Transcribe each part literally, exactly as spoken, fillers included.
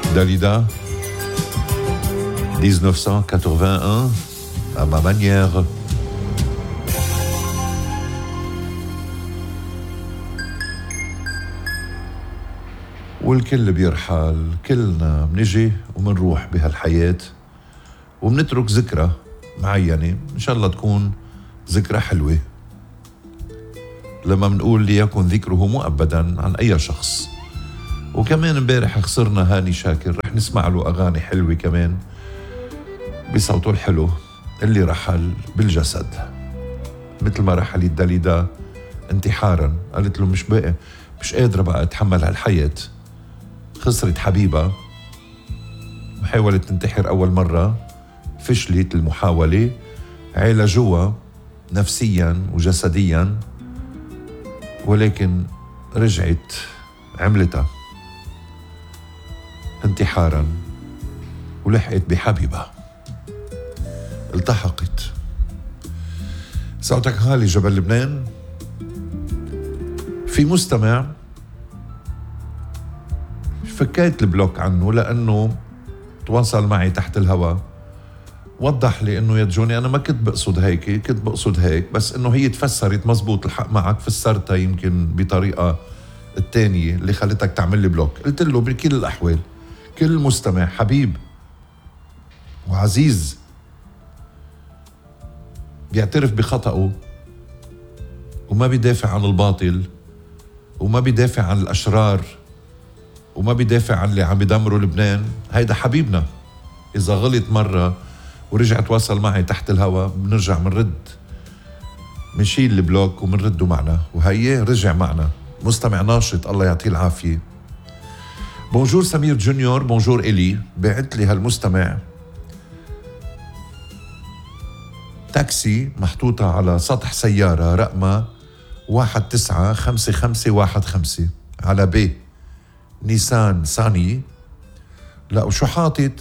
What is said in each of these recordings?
Dalida, dix-neuf cent quatre-vingt-un, à ma manière. والكل بيرحل، كلنا منجي ومنروح بهالحياة ومنترك ذكرى معينة إن شاء الله تكون ذكرى حلوة. لما منقول ليكن ذكره مؤبدا عن أي شخص. وكمان امبارح خسرنا هاني شاكر، رح نسمع له أغاني حلوة كمان بصوته الحلو اللي رحل بالجسد، مثل ما رحلت داليدا انتحارا. قالت له مش بقى مش قادرة بقى أتحمل هالحياة، خسرت حبيبة وحاولت تنتحر أول مرة، فشلت المحاولة، عالجوها نفسيا وجسديا، ولكن رجعت عملتها انتحارا ولحقت بحبيبها، التحقت. صوتك هالي جبل لبنان. في مستمع فكيت البلوك عنه لأنه تواصل معي تحت الهواء، وضح لي انه يا جوني انا ما كنت بقصد هيك، كنت بقصد هيك، بس انه هي تفسرت مزبوط، الحق معك، فسرتها يمكن بطريقة التانية اللي خلتك تعمل لي بلوك. قلت له بكل الأحوال كل مستمع حبيب وعزيز بيعترف بخطأه وما بيدافع عن الباطل وما بيدافع عن الأشرار وما بيدافع عن اللي عم يدمروا لبنان، هيدا حبيبنا. إذا غلط مرة ورجع تواصل معي تحت الهواء بنرجع منرد، منشيل البلوك ومنرده معنا، وهي رجع معنا مستمع ناشط الله يعطيه العافية. بونجور سمير جونيور، بونجور إلي. بعت لي هالمستمع تاكسي محطوطة على سطح سيارة رقمها واحد تسعة خمسة خمسة واحد خمسة على بي نيسان صاني. لا وشو حاطط؟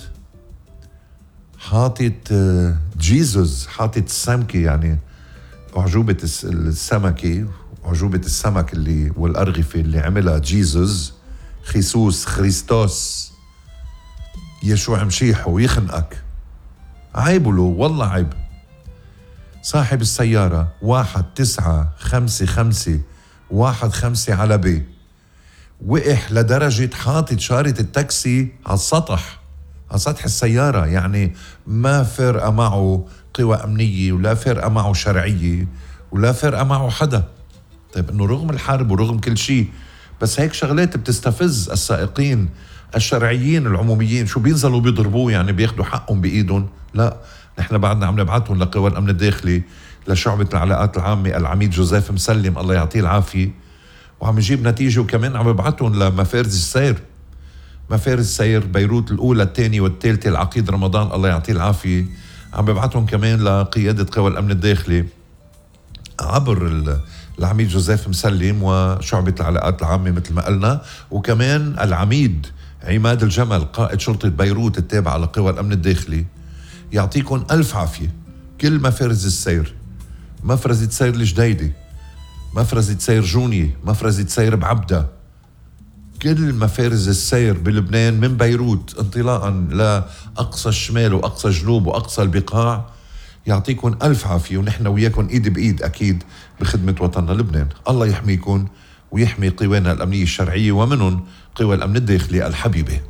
حاطط جيزوس، حاطط السمكة، يعني أعجوبة السمكة، أعجوبة السمك اللي والأرغفة اللي عملها جيزوس، خيسوس، خريستوس، يشوع مشيحه ويخنقك. عيب له والله عيب. صاحب السيارة واحد تسعة خمسة خمسة واحد خمسة على بي وقح لدرجة حاطط شارة التاكسي على السطح، على سطح السيارة، يعني ما فرقة معه قوى أمنية ولا فرقة معه شرعية ولا فرقة معه حدا. طيب إنه رغم الحرب ورغم كل شيء، بس هيك شغلات بتستفز السائقين الشرعيين العموميين. شو بينزلوا بيضربوه يعني بياخدوا حقهم بإيدهم؟ لا، نحن بعدنا عم نبعتهم لقوى الأمن الداخلي، لشعبة العلاقات العامة العميد جوزيف مسلم الله يعطيه العافية، وعم يجيب نتيجة. وكمان عم ببعتهم لمفارز السير، مفارز السير بيروت الأولى الثانية والثالثة، العقيد رمضان الله يعطيه العافية، عم ببعتهم كمان لقيادة قوى الأمن الداخلي عبر العميد جوزيف مسلم وشعبة العلاقات العامة مثل ما قلنا، وكمان العميد عماد الجمل قائد شرطة بيروت التابعة لقوى الأمن الداخلي. يعطيكم ألف عافية كل مفارز السير، مفرزة سير الجديدة، مفرزة سير جوني، مفرزة سير بعبدة، كل مفارز السير بلبنان من بيروت انطلاقا لأقصى الشمال وأقصى الجنوب وأقصى البقاع. يعطيكم ألف عافية، ونحن وياكم إيد بإيد أكيد بخدمة وطننا لبنان. الله يحميكم ويحمي قوانا الأمنية الشرعية ومنهم قوى الأمن الداخلي الحبيبة.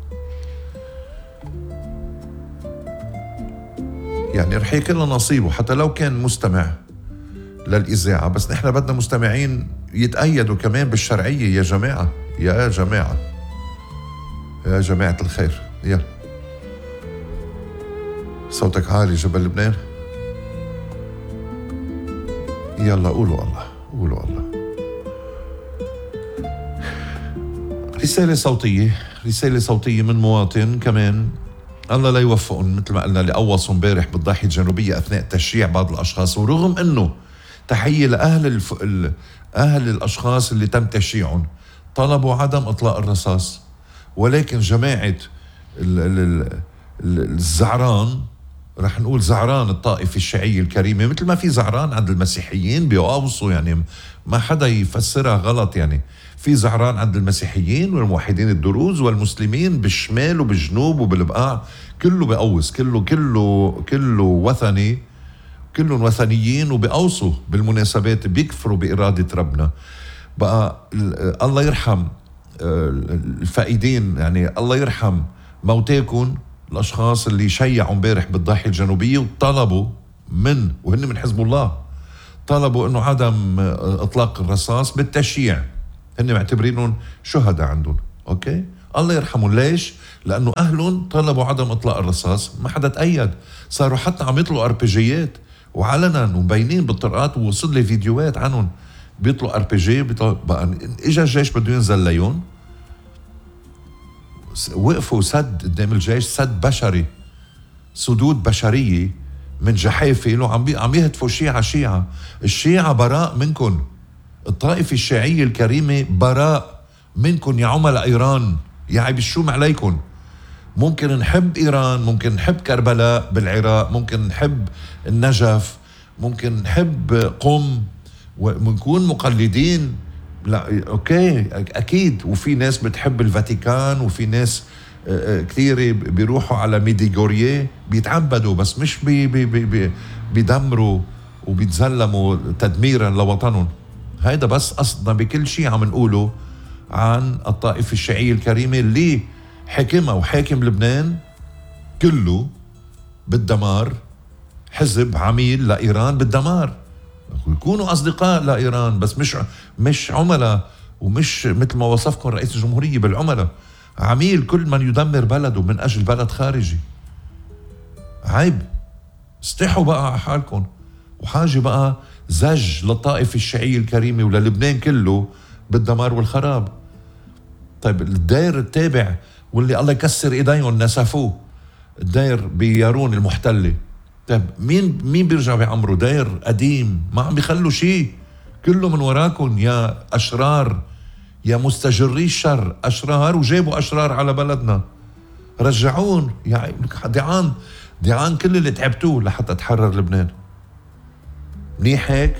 يعني رح يكون نصيبه حتى لو كان مستمع للإذاعة، بس نحن بدنا مستمعين يتأيدوا كمان بالشرعية. يا جماعة يا جماعة يا جماعة الخير، يلا صوتك عالي جبل لبنان، يلا قولوا الله، قولوا الله. رسالة صوتية، رسالة صوتية من مواطن كمان الله لا يوفقهم، مثل ما قلنا اللي قوصوا امبارح بالضاحية الجنوبية أثناء تشييع بعض الأشخاص. ورغم أنه تحية لأهل الف... أهل الأشخاص اللي تم تشييعهم، طلبوا عدم إطلاق الرصاص، ولكن جماعة ال... ال... ال... الزعران رح نقول زعران الطائفة الشيعية الكريمة، مثل ما في زعران عند المسيحيين بيقاوصوا، يعني ما حدا يفسرها غلط. يعني في زعران عند المسيحيين والموحدين الدروز والمسلمين بالشمال وبالجنوب وبالبقاع، كله بيقوص، كله كله كله وثني، كلهم وثنيين وبيقوصوا بالمناسبات، بيكفروا بإرادة ربنا. بقى الله يرحم الفائدين، يعني الله يرحم موتاكم، الأشخاص اللي شيعوا امبارح بالضاحية الجنوبية وطلبوا من، وهن من حزب الله، طلبوا انه عدم اطلاق الرصاص بالتشييع. هن معتبرينهم شهداء عندهم. اوكي، الله يرحمهم. ليش؟ لانه اهلهم طلبوا عدم اطلاق الرصاص، ما حدا تأيد. صاروا حتى عم يطلقوا اربيجيات وعلنا ومبينين بالطرقات، ووصل لي فيديوهات عنهم بيطلقوا اربيجي. بقى اجى الجيش بده ينزل ليون، وقفوا سد قدام الجيش، سد بشري، سدود بشرية من جحافل، له عم عم يهتفوا شيعة شيعة. الشيعة براء منكم، الطائفة الشيعية الكريمة براء منكم يا عملاء إيران، يا عيب الشوم عليكم. ممكن نحب إيران، ممكن نحب كربلاء بالعراق، ممكن نحب النجف، ممكن نحب قم ونكون مقلدين، لا اوكي اكيد. وفي ناس بتحب الفاتيكان، وفي ناس كثير بيروحوا على ميديغوريه بيتعبدوا، بس مش بي بي بي بي بيدمروا وبيتزلموا تدميرا لوطنهم. هيدا بس قصدنا بكل شيء عم نقوله عن الطائفة الشيعية الكريمة اللي حكمها وحاكم لبنان كله بالدمار، حزب عميل لإيران بالدمار. يكونوا أصدقاء لإيران بس مش مش عملاء، ومش مثل ما وصفكم رئيس الجمهورية بالعملاء، عميل كل من يدمر بلده من أجل بلد خارجي. عيب، استحوا بقى على حالكم. وحاجة بقى زج للطائفة الشيعية الكريمة وللبنان كله بالدمار والخراب. طيب الداير التابع واللي الله يكسر ايديهم نسفوه، الداير بيارون المحتلة، طيب مين مين بيرجع بيعمروا؟ داير قديم ما عم بيخلوا شيء، كله من وراكم يا أشرار، يا مستجري الشر، أشرار وجابوا أشرار على بلدنا. رجعون يا دعان دعان كل اللي تعبتوه لحتى تحرر لبنان. منيح هيك؟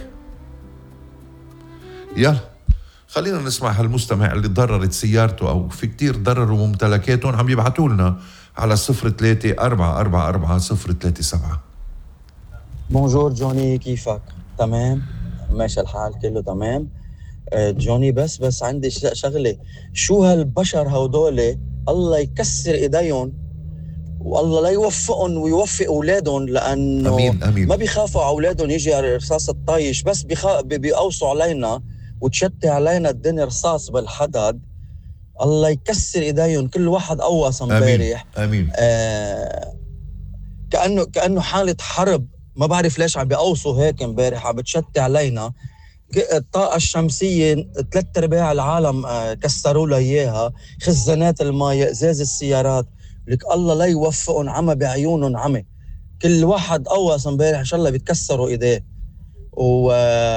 يلا خلينا نسمع هالمستمع اللي تضررت سيارته أو في كتير ضرروا ممتلكاتهم، عم يبعتوا لنا على صفر ثلاثة أربعة أربعة أربعة صفر ثلاثة سبعة. بونجور جوني، كيفك؟ تمام؟ ماشي الحال كله تمام. آه جوني بس بس عندي شغلة، شو هالبشر هودول الله يكسر ايديهم والله لا يوفقهم ويوفق اولادهم، لانه أمين أمين. ما بيخافوا على اولادهم يجي رصاص الطايش، بس بيخا... بيقوصوا علينا وتشتي علينا الدنيا رصاص بالحدد. الله يكسر ايديهم، كل واحد قوص امبارح. امين امين. آه كانه كانه حاله حرب، ما بعرف ليش عم بيقوصوا هيك امبارح، عم بتشتي علينا. الطاقة الشمسية ثلاث ارباع العالم كسروا لها اياها، خزانات الماء، ازاز السيارات، لك الله لا يوفقهم، عمى بعيونهم عمى. كل واحد قوص امبارح ان شاء الله بيتكسروا ايديه. و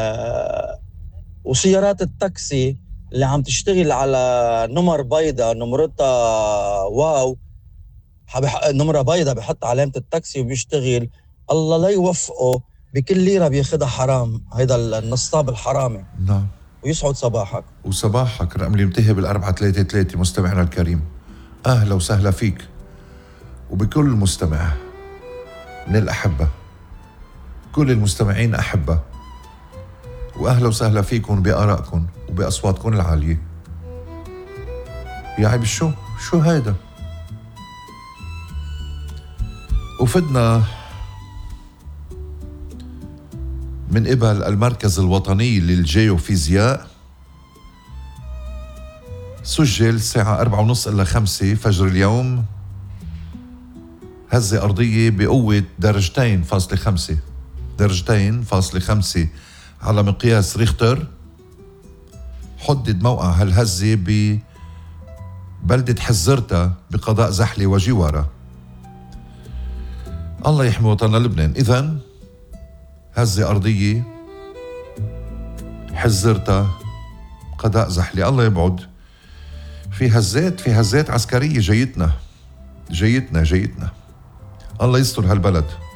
وسيارات التاكسي اللي عم تشتغل على نمر بيضاء نمرتها واو، نمرة بيضاء بحط علامة التاكسي وبيشتغل، الله لا يوفقه، بكل ليرة بياخدها حرام، هيدا النصاب الحرامي. نعم. ويسعد صباحك. وصباحك. رقم اللي منتهي بالأربعة ثلاثة ثلاثة مستمعنا الكريم، أهلا وسهلا فيك وبكل مستمع من الأحبة، كل المستمعين أحبة، وأهلا وسهلا فيكم بآرائكم وبأصواتكم العالية. يا عيب شو شو هيدا؟ وفدنا من قبل المركز الوطني للجيوفيزياء، سجل الساعة أربعة ونص إلى خمسة فجر اليوم هزة أرضية بقوة درجتين فاصلة خمسة درجتين فاصلة خمسة على مقياس ريختر. حدد موقع هالهزة ببلدة حزرتا بقضاء زحلة وجوارها. الله يحمي وطننا لبنان. إذن هزة أرضية حزرتا قضاء زحلة، الله يبعد. في هزات في هزات عسكرية جيتنا جيتنا جيتنا الله يستر هالبلد.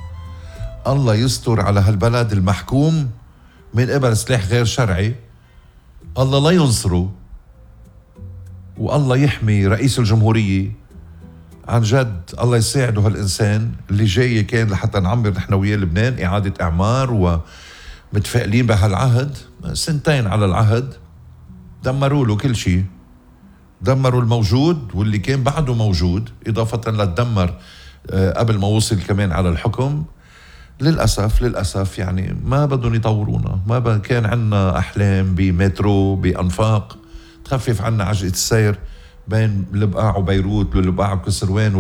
الله يستر على هالبلد المحكوم من قبل سلاح غير شرعي، الله لا ينصره، والله يحمي رئيس الجمهورية. عن جد الله يساعده هالإنسان اللي جاي كان لحتى نعمر نحن وياه لبنان إعادة إعمار، ومتفائلين بهالعهد. سنتين على العهد دمروا له كل شيء، دمروا الموجود واللي كان بعده موجود، إضافة للدمر قبل ما وصل كمان على الحكم. للأسف للأسف يعني ما بدهم يطورونا، ما كان عنا أحلام بمترو بأنفاق تخفف عنا عجلة السير بين لبقاع وبيروت ولبقاع وكسروان